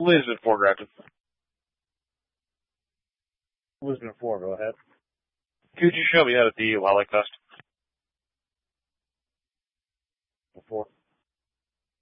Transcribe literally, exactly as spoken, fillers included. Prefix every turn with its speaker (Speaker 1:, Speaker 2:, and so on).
Speaker 1: Lisbon foregrounded.
Speaker 2: Lisbon four, go ahead.
Speaker 1: Could you show me how to deal while I cust?
Speaker 2: Before.